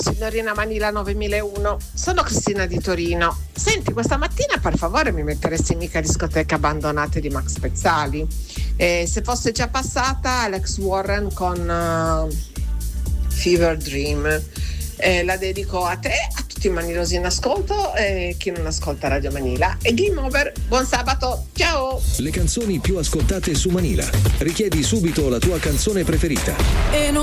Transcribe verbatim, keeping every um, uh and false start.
Signorina Manila novemilauno, sono Cristina di Torino. Senti, questa mattina per favore mi metteresti mica discoteche abbandonate di Max Pezzali. Eh, se fosse già passata Alex Warren con uh, Fever Dream. Eh, la dedico a te, a tutti i manilosi in ascolto e chi non ascolta Radio Manila. E game over, buon sabato, ciao! Le canzoni più ascoltate su Manila. Richiedi subito la tua canzone preferita. E non